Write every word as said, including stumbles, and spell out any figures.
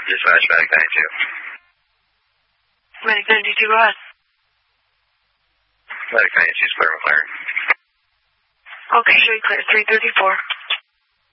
Dispatch, Medic ninety-two. Medic ninety-two, go ahead. Medic ninety-two is clear, McLaren. Okay, show you clear, three thirty-four.